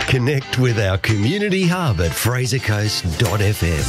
Connect with our community hub at frasercoast.fm.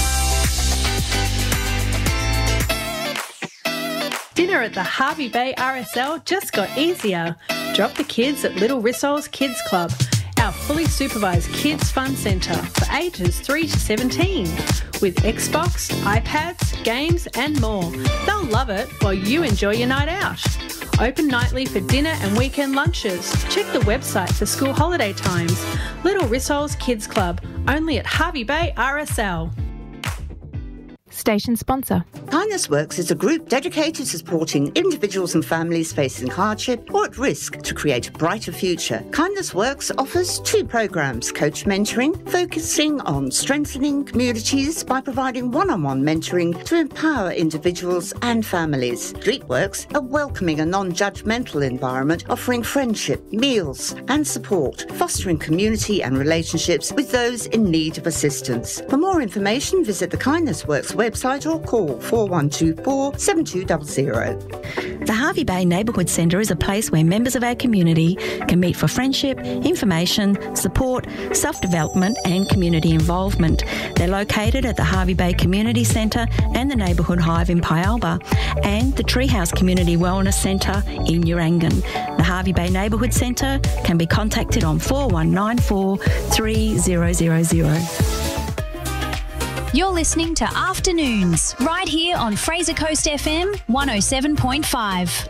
Dinner at the Hervey Bay RSL just got easier. Drop the kids at Little Rissol's Kids Club, our fully supervised kids fun centre for ages 3 to 17, with Xbox, iPads, games and more. They'll love it while you enjoy your night out. Open nightly for dinner and weekend lunches. Check the website for school holiday times. Little Rissol's Kids Club, only at Hervey Bay RSL. Station sponsor. Kindness Works is a group dedicated to supporting individuals and families facing hardship or at risk to create a brighter future. Kindness Works offers 2 programs: coach mentoring, focusing on strengthening communities by providing one-on-one mentoring to empower individuals and families. Streetworks, a welcoming and non-judgmental environment offering friendship, meals and support, fostering community and relationships with those in need of assistance. For more information, visit the Kindness Works website or call 4124 7200. The Hervey Bay Neighbourhood Centre is a place where members of our community can meet for friendship, information, support, self-development and community involvement. They're located at the Hervey Bay Community Centre and the Neighbourhood Hive in Pyalba and the Treehouse Community Wellness Centre in Urangan. The Hervey Bay Neighbourhood Centre can be contacted on 4194 3000. You're listening to Afternoons, right here on Fraser Coast FM 107.5.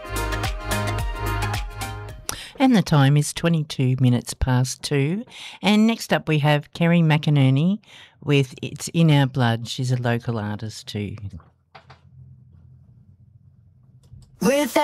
And the time is 22 minutes past 2. And next up we have Kerry McInerney with It's in Our Blood. She's a local artist too. With